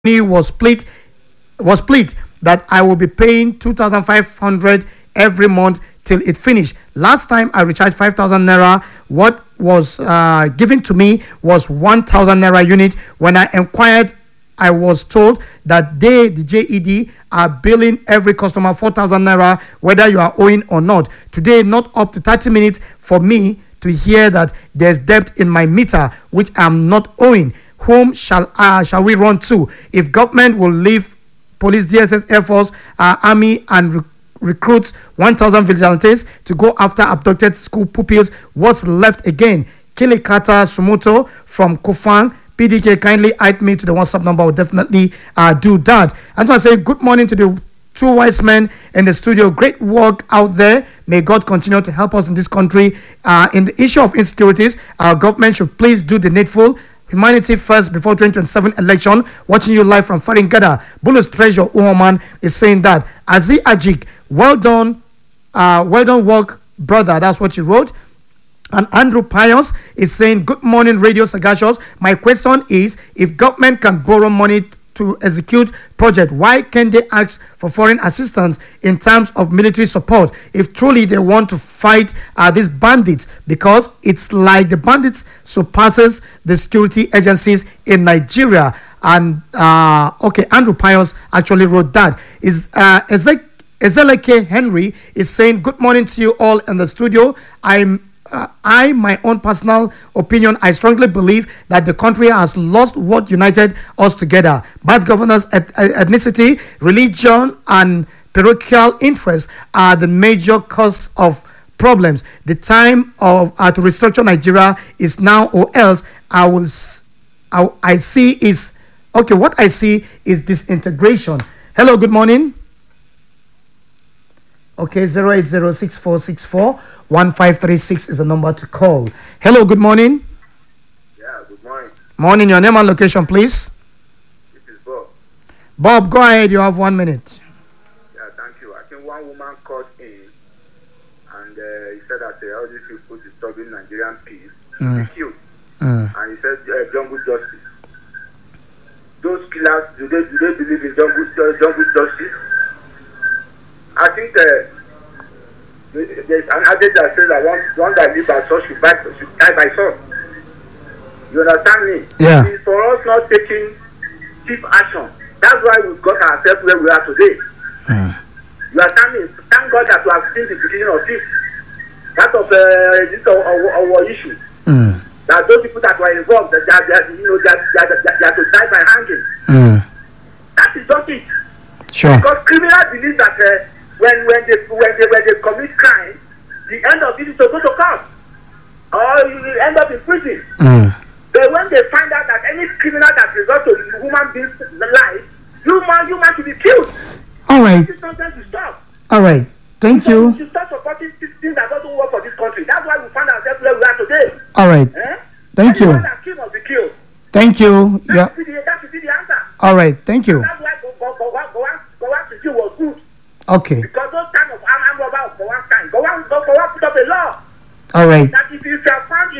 money was split that I will be paying 2,500 every month till it finished. Last time I recharged 5,000 naira. What was given to me was 1,000 naira unit. When I inquired, I was told that they, the JED, are billing every customer 4,000 naira, whether you are owing or not. Today, not up to 30 minutes for me to hear that there's debt in my meter, which I'm not owing. Whom shall we run to? If government will leave police, DSS, Air Force, Army, and recruit 1,000 vigilantes to go after abducted school pupils, what's left again? Kilikata Sumoto from Kofan. PDK, kindly add me to the WhatsApp number. I will definitely do that. I just want to say good morning to the two wise men in the studio. Great work out there. May God continue to help us in this country. In the issue of insecurities, our government should please do the needful. Humanity first before 2027 election. Watching you live from Faringada. Bulus Treasure Uhoman is saying that. Azi Ajik, well done work, brother. That's what you wrote. And Andrew Pius is saying, good morning, Radio Sagashos. My question is, if government can borrow money to execute project, why can't they ask for foreign assistance in terms of military support if truly they want to fight these bandits? Because it's like the bandits surpasses the security agencies in Nigeria. And Andrew Pius actually wrote that. Ezeleke Henry is saying, good morning to you all in the studio. My own personal opinion, I strongly believe that the country has lost what united us together. Bad governance, ethnicity, religion, and parochial interests are the major cause of problems. The time of to restructure Nigeria is now, or else what I see is disintegration. Hello, good morning. Okay, 08064641536 is the number to call. Hello, good morning. Yeah, good morning. Morning, your name and location, please. This is Bob. Bob, go ahead, you have 1 minute. Yeah, thank you. I think one woman called in and he said that all these people disturbing Nigerian peace should be killed. And he said jungle justice. Those killers, do they believe in jungle justice? I think there's an adage that says that one that lives by sword should die by sword. You understand me? Yeah. It's for us not taking cheap action. That's why we've got ourselves where we are today. You understand me? Thank God that we have seen the beginning of this. That of this our issue. That those people that were involved, they are to die by hanging. That is not it. Sure. Because criminals believe that when they commit crime, the end of it is to go to court, or you will end up in prison. But when they find out that any criminal that results to human beings' life, human should be killed. All right. This is nonsense to stop. All right. Thank you. We should start supporting things that doesn't work for this country. That's why we find ourselves where we are today. All right. Thank you. Anyone that kills must be killed. Thank you. Yeah. That should be the answer. All right. Thank you. That's why go out to kill was good. Okay. Because those kind of armed robbers for one time. Go out put up a law. All right. That if you are found,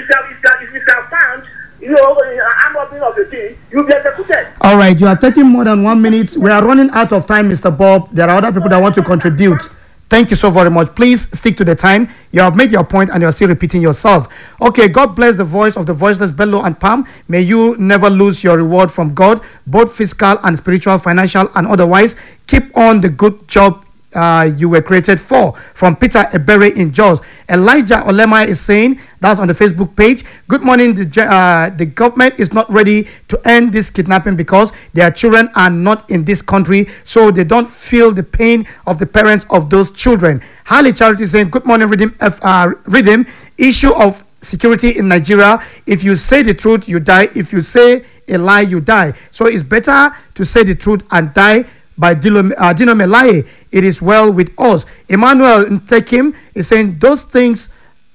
armed robbing of the thing, you'll be executed. All right. You are taking more than 1 minute. We are running out of time, Mr. Bob. There are other people that want to contribute. Thank you so very much. Please stick to the time. You have made your point and you're still repeating yourself. Okay, God bless the voice of the voiceless, Bello and Pam. May you never lose your reward from God, both physical and spiritual, financial and otherwise. Keep on the good job you were created for. From Peter Ebere in Jos. Elijah Olema is saying, that's on the Facebook page, good morning, the government is not ready to end this kidnapping because their children are not in this country, so they don't feel the pain of the parents of those children. Harley Charity is saying, good morning, Rhythm, issue of security in Nigeria. If you say the truth, you die. If you say a lie, you die. So it's better to say the truth and die by Dino Melaye. It is well with us. Emmanuel Ntekim is saying those things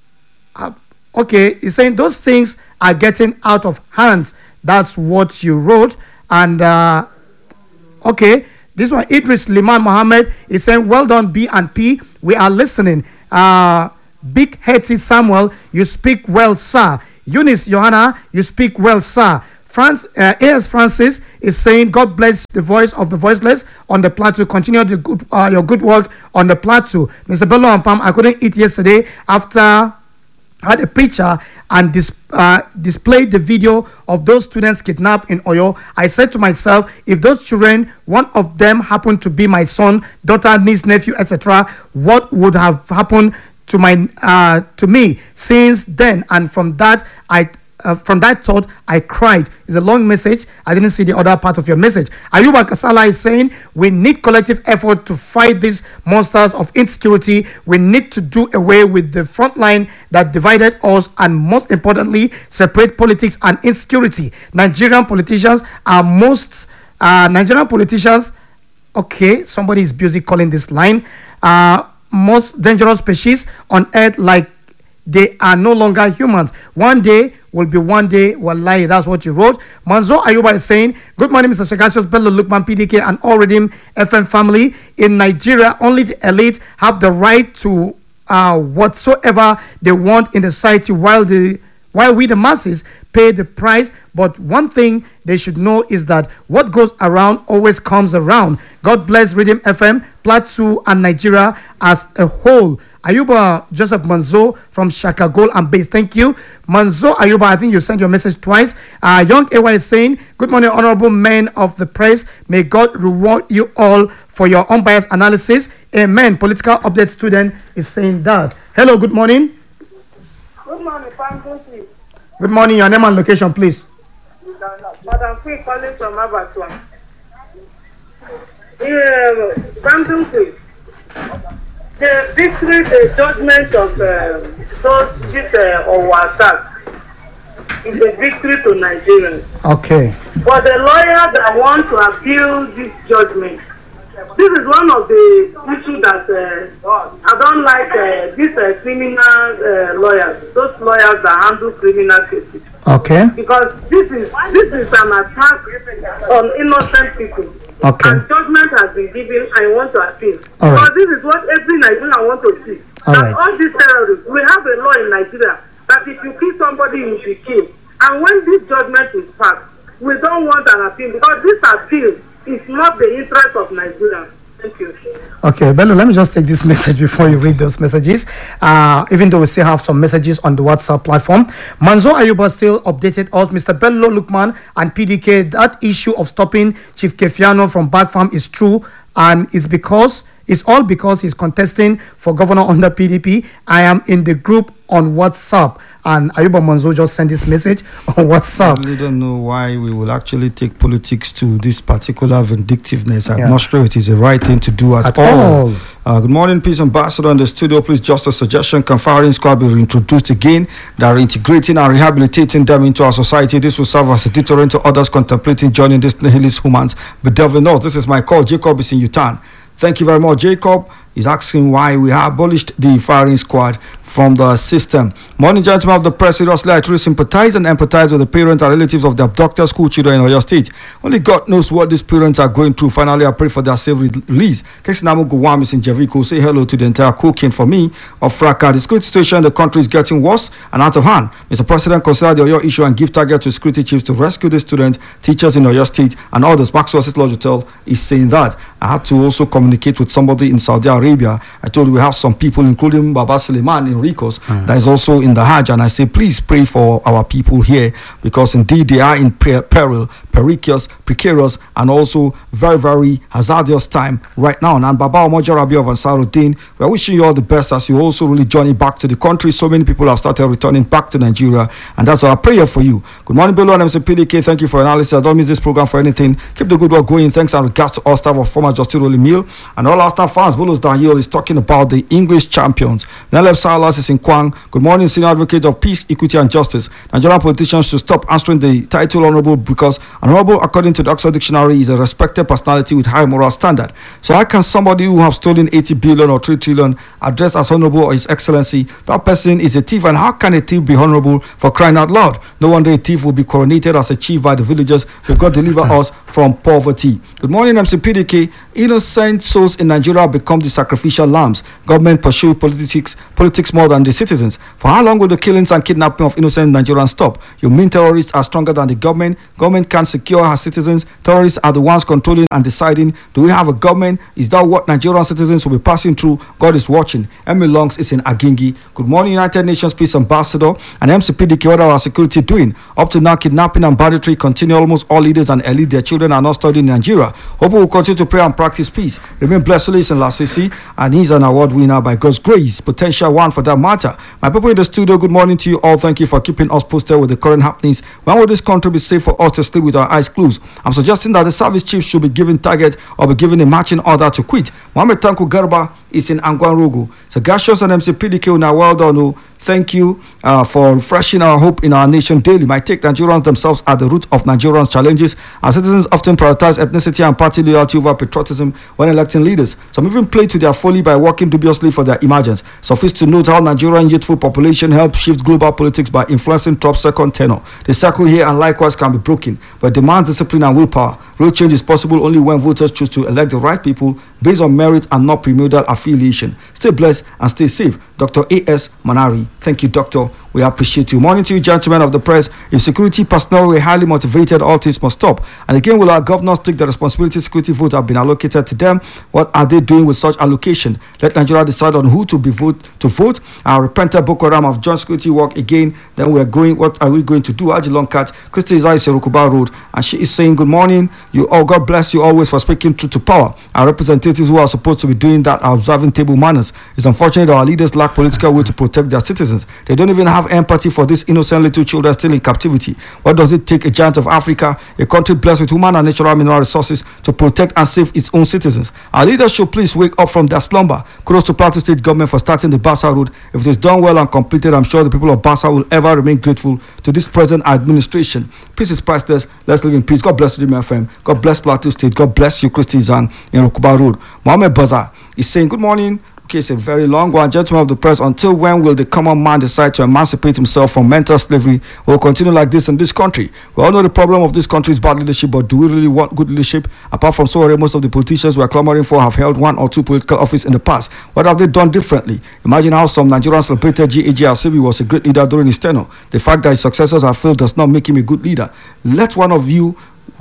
he's saying those things are getting out of hands. That's what you wrote. And this one, Idris Liman Mohammed is saying, well done, B and P. We are listening. Big Hetty Samuel, you speak well, sir. Eunice Johanna, you speak well, sir. A.S. Francis is saying, God bless the voice of the voiceless on the plateau. Continue your good work on the plateau. Mr. Bello and Pam, I couldn't eat yesterday after I had a preacher and displayed the video of those students kidnapped in Oyo. I said to myself, if those children, one of them happened to be my son, daughter, niece, nephew, etc., what would have happened to me since then? And from that thought, I cried. It's a long message. I didn't see the other part of your message. Ayuba Kasala is saying, we need collective effort to fight these monsters of insecurity. We need to do away with the front line that divided us, and most importantly, separate politics and insecurity. Nigerian politicians, okay, somebody is busy calling this line, most dangerous species on earth, like they are no longer humans. One day will be one day. Wallahi, that's what you wrote. Manzo Ayuba is saying, good morning, Mr. Shekasios, Bello, Lukman, PDK, and all Redeem FM family. In Nigeria, only the elite have the right to whatsoever they want in the society, while we, the masses, pay the price. But one thing they should know is that what goes around always comes around. God bless Redeem FM, Plateau, and Nigeria as a whole. Ayuba Joseph Manzo from Shaka Goal and Base. Thank you. Manzo Ayuba, I think you sent your message twice. Young AY is saying, good morning, honorable men of the press. May God reward you all for your unbiased analysis. Amen. Political update student is saying that. Hello, good morning. Good morning, Pampo, please. Good morning, your name and location, please. Madam Queen calling from Abattoir. Pampo, please. The victory, the judgment of this attack is a victory to Nigerians. Okay. For the lawyers that want to appeal this judgment, this is one of the issues that I don't like these criminal lawyers, those lawyers that handle criminal cases. Okay. Because this is an attack on innocent people. Okay. And judgment has been given. I want to appeal. All right. Because this is what every Nigerian wants to see. All that right. all these terrorists, we have a law in Nigeria that if you kill somebody, you should kill. And when this judgment is passed, we don't want an appeal, because this appeal is not the interest of Nigeria. Thank you. Okay, Bello, let me just take this message before you read those messages. Even though we still have some messages on the WhatsApp platform. Manzo Ayuba still updated us. Mr. Bello, Lukman, and PDK, that issue of stopping Chief Kefiano from Back Farm is true, and it's all because he's contesting for governor under PDP. I am in the group on WhatsApp, and Ayuba Manzo just sent this message on WhatsApp. I really don't know why we will actually take politics to this particular vindictiveness. I'm not sure it is the right thing to do at all. Good morning, Peace Ambassador in the studio. Please, just a suggestion. Can firing squad be reintroduced again? They are integrating and rehabilitating them into our society. This will serve as a deterrent to others contemplating joining this nihilist humans. But devil knows. This is my call. Jacob is in Utan. Thank you very much, Jacob. He's asking why we have abolished the firing squad from the system. Morning, gentlemen of the press. Seriously, I truly sympathize and empathize with the parents and relatives of the abducted school children in Oyo State. Only God knows what these parents are going through. Finally, I pray for their safe release. Kesinamu Gowam in Jericho. Say hello to the entire cooking for me of Fraka. The security situation in the country is getting worse and out of hand. Mr. President, consider the Oyo issue and give target to security chiefs to rescue the students, teachers in Oyo State, and others. Maxwell Lodge Hotel is saying that. I had to also communicate with somebody in Saudi Arabia. I told you we have some people, including Baba Suleiman in Ricos, that is also in the Hajj. And I say, please pray for our people here, because indeed they are in peril, precarious, and also very, very hazardous time right now. And Baba Omoja Rabi of Ansaruddin, we are wishing you all the best as you also really journey back to the country. So many people have started returning back to Nigeria, and that's our prayer for you. Good morning, Bello and MC PDK. Thank you for your analysis. I don't miss this program for anything. Keep the good work going. Thanks and regards to all staff of former Justice Rolly Mill and all our staff fans. Bolos Daniel is talking about the English champions. Nelef Salas is in Kwang. Good morning, senior advocate of peace, equity, and justice. Nigerian politicians should stop answering the title honorable, because honorable, according to the Oxford Dictionary, is a respected personality with high moral standard. So how can somebody who have stolen 80 billion or 3 trillion address as honorable or his excellency? That person is a thief, and how can a thief be honorable, for crying out loud? No wonder a thief will be coronated as a chief by the villagers. May God deliver us from from poverty. Good morning, MCPDK. Innocent souls in Nigeria become the sacrificial lambs. Government pursue politics more than the citizens. For how long will the killings and kidnapping of innocent Nigerians stop? You mean terrorists are stronger than the government? Government can't secure her citizens. Terrorists are the ones controlling and deciding. Do we have a government? Is that what Nigerian citizens will be passing through? God is watching. Emily Longs is in Agingi. Good morning, United Nations Peace Ambassador and MCPDK. What are our security doing? Up to now, kidnapping and banditry continue. Almost all leaders and elite, their children are not studying in Nigeria. Hope we will continue to pray and practice peace. Remain blessed, listen, Lasisi, and he's an award winner by God's grace, potential one for that matter. My people in the studio, good morning to you all. Thank you for keeping us posted with the current happenings. When will this country be safe for us to sleep with our eyes closed? I'm suggesting that the service chief should be given target or be given a marching order to quit. Mohamed Tanku Garba is in Angwan-Rogo. Sagacious and MCPDK, now well done. Thank you for refreshing our hope in our nation daily. My take, Nigerians themselves are the root of Nigerians' challenges. Our citizens often prioritize ethnicity and party loyalty over patriotism when electing leaders. Some even play to their folly by working dubiously for their emergence. Suffice to note how Nigerian youthful population helps shift global politics by influencing Trump's second tenure. The circle here and likewise can be broken, but demands discipline and willpower. Real change is possible only when voters choose to elect the right people based on merit and not primordial affiliation. Stay blessed and stay safe. Dr. A.S. Manari. Thank you, Doctor. We appreciate you. Morning to you, gentlemen of the press. If security personnel were highly motivated, all things must stop. And again, will our governors take the responsibility security votes have been allocated to them? What are they doing with such allocation? Let Nigeria decide on who to vote. Our repentant Boko Haram have joined security work again. Then we are going. What are we going to do? Aji Longcat, Christy Isaiah Serukuba Road, and she is saying, "Good morning. You all. God bless you always for speaking truth to power. Our representatives who are supposed to be doing that are observing table manners. It's unfortunate that our leaders lack political will to protect their citizens. They don't even have empathy for these innocent little children still in captivity. What does it take a giant of Africa, a country blessed with human and natural mineral resources, to protect and save its own citizens? Our leaders should please wake up from their slumber. Kudos to Plateau State government for starting the Bassa Road. If it is done well and completed, I'm sure the people of Bassa will ever remain grateful to this present administration. Peace is priceless. Let's live in peace. God bless you, FM. God bless Plateau State. God bless you, Christy Zang in Rukuba Road. Mohamed Baza is saying, good morning. Okay, it's a very long one. Gentlemen of the press, until when will the common man decide to emancipate himself from mental slavery? We'll continue like this in this country. We all know the problem of this country is bad leadership, but do we really want good leadership? Apart from so most of the politicians we are clamoring for have held one or two political office in the past. What have they done differently? Imagine how some Nigerians celebrated G.A.J. Asibi was a great leader during his tenure. The fact that his successors have failed does not make him a good leader. Let one of you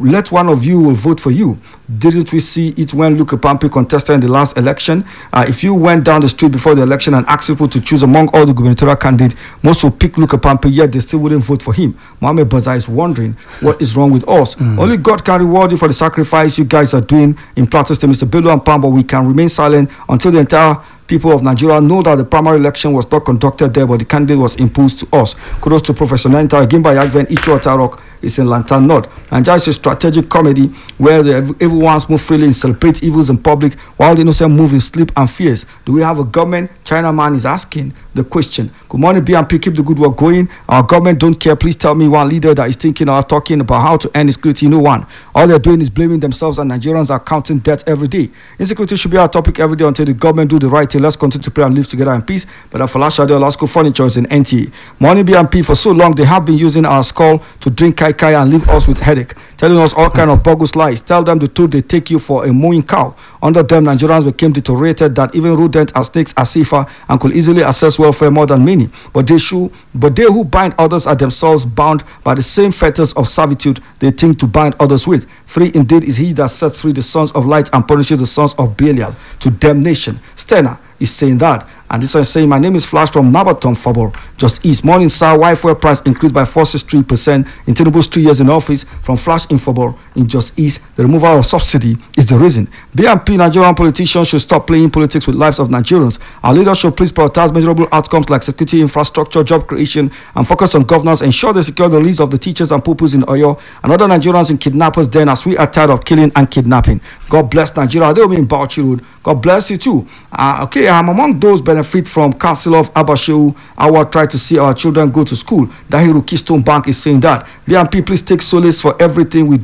will vote for you. Didn't we see it when Luke Pampi contested in the last election? If you went down the street before the election and asked people to choose among all the gubernatorial candidates, most will pick Luke Pampi, yet they still wouldn't vote for him. Mohamed Baza is wondering what is wrong with us. Only God can reward you for the sacrifice you guys are doing in Plateau State, Mr. Bello and Pam, but we can remain silent until the entire people of Nigeria know that the primary election was not conducted there, but the candidate was imposed to us. Kudos to Professor Nenta, again by Yagven Icho Otarok, is in Lantern North. And just a strategic comedy where everyone's move freely and celebrate evils in public while the innocent move in sleep and fears. Do we have a government? China man is asking the question. Good morning, BNP. Keep the good work going. Our government don't care. Please tell me one leader that is thinking or talking about how to end insecurity. No one. All they're doing is blaming themselves, and Nigerians are counting debt every day. Insecurity should be our topic every day until the government do the right thing. Let's continue to pray and live together in peace. But Falasha Lasco Furniture is in NTA. Morning, BNP. For so long, they have been using our skull to drink kai kai and leave us with headache, telling us all kind of bogus lies. Tell them the truth, they take you for a mooing cow. Under them, Nigerians became deteriorated that even rodents and snakes are safer and could easily access welfare more than many. But they who bind others are themselves bound by the same fetters of servitude they think to bind others with. Free indeed is he that sets free the sons of light and punishes the sons of Belial to damnation. Stenna is saying that. And this one is saying, my name is Flash from Nabaton Fabor. Just East. Morning, sir. Why fuel price increased by 463% in Tinubu's 3 years in office from Flash in Fabor in Just East. The removal of subsidy is the reason. BNP Nigerian politicians should stop playing politics with lives of Nigerians. Our leaders should please prioritize measurable outcomes like security, infrastructure, job creation, and focus on governance. Ensure they secure the release of the teachers and pupils in Oyo and other Nigerians in kidnappers den, as we are tired of killing and kidnapping. God bless Nigeria. They will be in Bauchi Road. God bless you too. Okay, I'm among those benefit from Council of Abashewu. I will try to see our children go to school. Dahiru Keystone Bank is saying that. BNP, please take solace for everything we do. We shall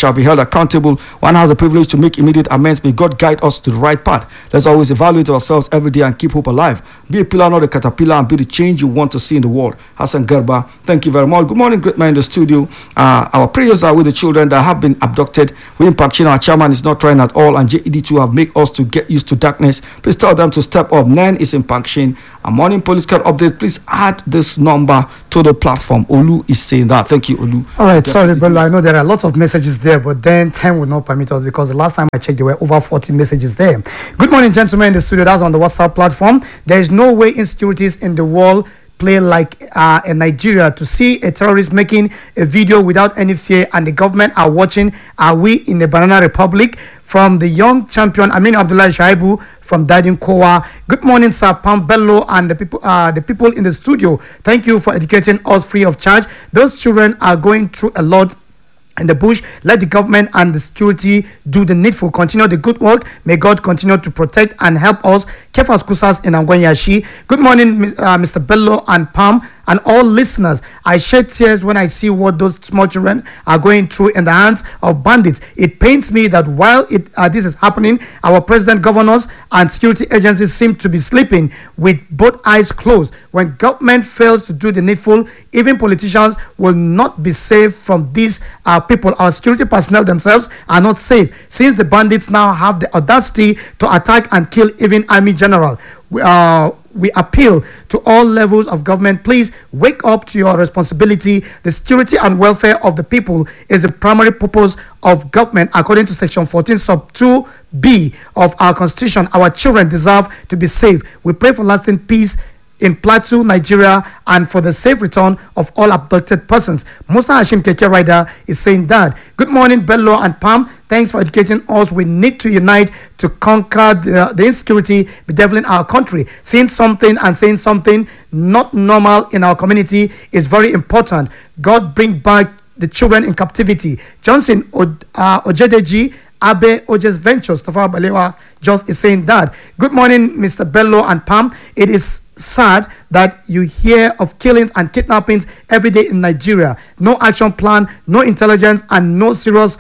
shall be held accountable. One has the privilege to make immediate amends. May God guide us to the right path. Let's always evaluate ourselves every day and keep hope alive. Be a pillar, not a caterpillar, and be the change you want to see in the world. Hassan Garba, thank you very much. Good morning, great man in the studio. Our prayers are with the children that have been abducted. We in Pakistan, our chairman is not trying at all, and JED2 have made us to get used to darkness. Please tell them to step up. Nan is in Pakistan. A morning political update. Please add this number to the platform. Olu is saying that. Thank you, Olu. All right, sorry, Bello. I know there are lots of messages there, but then time will not permit us because the last time I checked, there were over 40 messages there. Good morning, gentlemen in the studio. That's on the WhatsApp platform. There is no way insecurities in the world play like in Nigeria. To see a terrorist making a video without any fear and the government are watching, are we in a banana republic? From the young champion Amin Abdullah Shaibu from Dadin Kowa. Good morning, Sir Pam Bello and the people in the studio. Thank you for educating us free of charge. Those children are going through a lot in the bush. Let the government and the security do the needful. Continue the good work. May God continue to protect and help us. Kefas Kusas in Angwanyashi. Good morning, Mr. Bello and Pam and all listeners. I shed tears when I see what those small children are going through in the hands of bandits. It pains me that while this is happening, our president, governors, and security agencies seem to be sleeping with both eyes closed. When government fails to do the needful, even politicians will not be safe from these people. Our security personnel themselves are not safe, since the bandits now have the audacity to attack and kill even army general. We appeal to all levels of government. Please wake up to your responsibility. The security and welfare of the people is the primary purpose of government, according to Section 14, Sub 2B of our Constitution. Our children deserve to be safe. We pray for lasting peace in Plateau, Nigeria, and for the safe return of all abducted persons. Musa Hashim Keke Rider is saying that. Good morning, Bello and Pam. Thanks for educating us. We need to unite to conquer the insecurity bedeviling our country. Seeing something and saying something not normal in our community is very important. God bring back the children in captivity. Johnson Ojedeji Abe Ojes Ventures, Tafa Balewa just is saying that. Good morning, Mr. Bello and Pam. It is sad that you hear of killings and kidnappings every day in Nigeria. No action plan, no intelligence, and no seriousness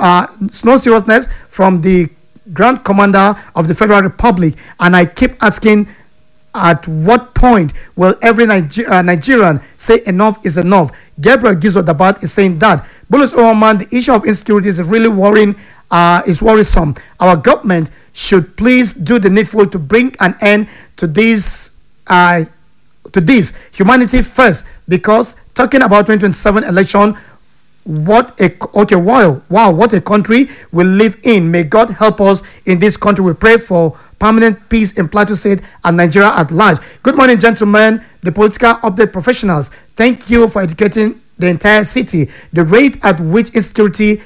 from the Grand Commander of the Federal Republic. And I keep asking, at what point will every Nigerian say enough is enough? Gabriel Gizo Dabat is saying that. Bulus Oman, the issue of insecurity is really worrying. Is worrisome. Our government should please do the needful to bring an end to this. Humanity first, because talking about 2027 election, what a country we live in. May God help us in this country. We pray for permanent peace in Plateau State and Nigeria at large. Good morning, gentlemen, the political update professionals. Thank you for educating the entire city. The rate at which insecurity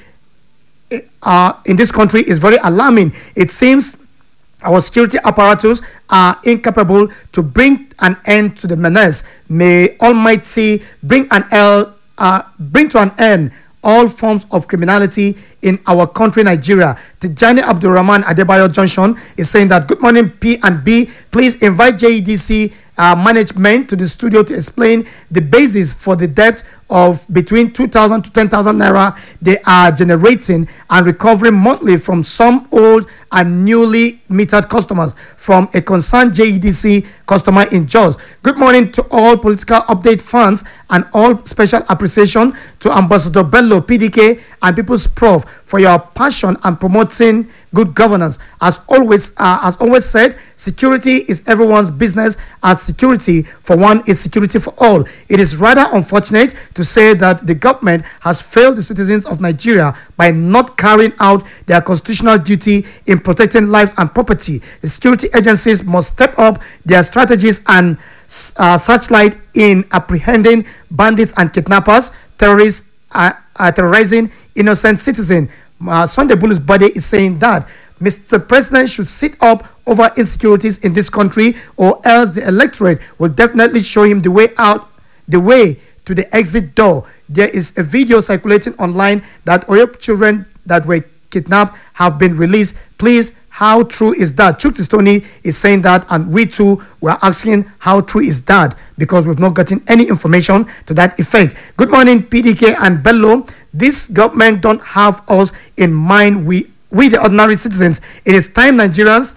in this country is very alarming. It seems our security apparatus are incapable to bring an end to the menace. May Almighty bring to an end all forms of criminality in our country, Nigeria. Tijani Abdulrahman Adebayo Junction is saying that. Good morning, P and B. Please invite JEDC management to the studio to explain the basis for the debt of between 2,000 to 10,000 naira they are generating and recovering monthly from some old and newly metered customers from a concerned JEDC customer in Jos. Good morning to all political update fans and all special appreciation to Ambassador Bello, PDK, and People's Prof for your passion and promoting good governance. As always said, security is everyone's business, as security for one is security for all. It is rather unfortunate to say that the government has failed the citizens of Nigeria by not carrying out their constitutional duty in protecting lives and property. The security agencies must step up their strategies and searchlight in apprehending bandits and kidnappers, terrorists, terrorizing innocent citizens. Sunday Bulus Bade is saying that Mr. President should sit up over insecurities in this country, or else the electorate will definitely show him the way out, the way to the exit door. There is a video circulating online that Oyo children that were kidnapped have been released. Please, how true is that? Chuktistoni is saying that, and we too were asking how true is that, because we've not gotten any information to that effect. Good morning, PDK and Bello. This government don't have us in mind. We the ordinary citizens. It is time Nigerians.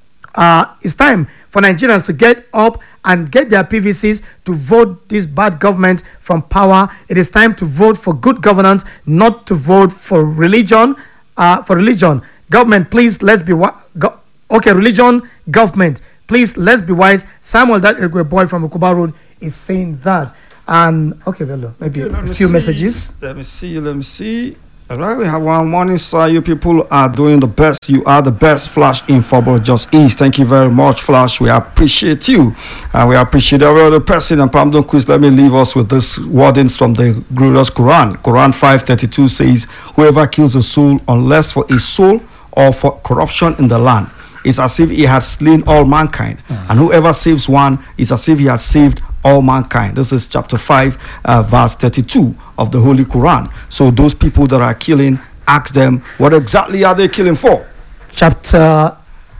It's time for Nigerians to get up and get their PVCs to vote this bad government from power. It is time to vote for good governance, not to vote for religion. Government, please, let's be religion, government, please, let's be wise. Samuel, that Igwe boy from Ukuba Road, is saying that. And okay, Bello, maybe a few messages. Let me see. All right, we have one morning, sir. You people are doing the best. You are the best. Flash in Football Just East. Thank you very much, Flash. We appreciate you. And we appreciate every other person. And Pamdon Quiz, let me leave us with this wordings from the glorious Quran. Quran 5:32 says, whoever kills a soul, unless for a soul or for corruption in the land, is as if he had slain all mankind. And whoever saves one is as if he had saved all mankind. This is chapter 5, verse 32 of the Holy Quran. So those people that are killing, ask them, what exactly are they killing for? Chapter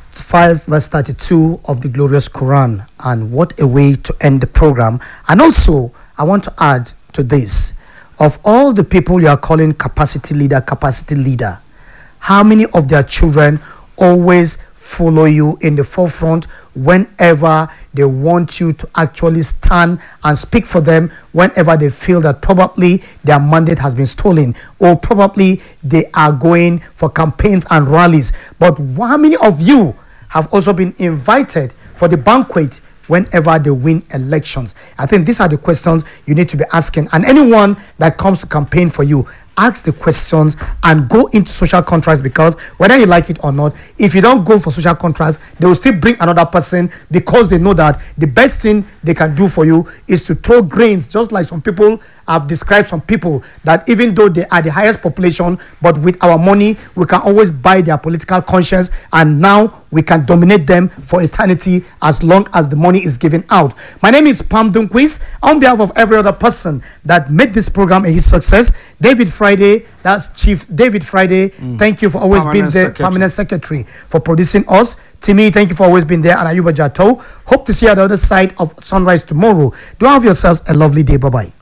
5, verse 32 of the glorious Quran. And what a way to end the program. And also, I want to add to this, of all the people you are calling capacity leader, how many of their children always follow you in the forefront whenever they want you to actually stand and speak for them, whenever they feel that probably their mandate has been stolen, or probably they are going for campaigns and rallies? But how many of you have also been invited for the banquet whenever they win elections? I think these are the questions you need to be asking. And anyone that comes to campaign for you, ask the questions and go into social contracts, because whether you like it or not, if you don't go for social contracts, they will still bring another person, because they know that the best thing they can do for you is to throw grains. Just like some people have described some people that even though they are the highest population, but with our money we can always buy their political conscience, and now we can dominate them for eternity as long as the money is given out. My name is Pam Dunquiz. On behalf of every other person that made this program a huge success, David Friday, that's Chief David Friday, thank you for always being there, Permanent Secretary, for producing us. Timmy, thank you for always being there, and Ayuba Jato. Hope to see you on the other side of sunrise tomorrow. Do have yourselves a lovely day. Bye-bye.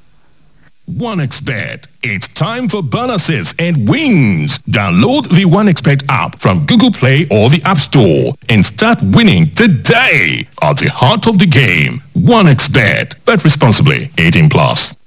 1xBet. It's time for bonuses and wins. Download the 1xBet app from Google Play or the App Store and start winning today. At the heart of the game, 1xBet. Bet responsibly. 18+.